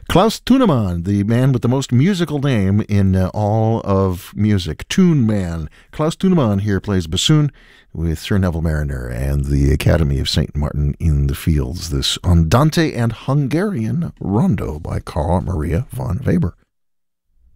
Klaus Tunemann, the man with the most musical name in all of music. Tune Man. Klaus Tunemann here plays bassoon with Sir Neville Mariner and the Academy of St. Martin in the Fields. This Andante and Hungarian Rondo by Carl Maria von Weber.